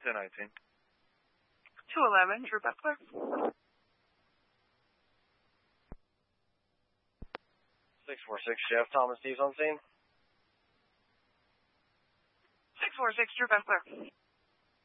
1019. 211, Drew Butler. 646, Jeff. Thomas Steve's on scene. 646, Drew Butler.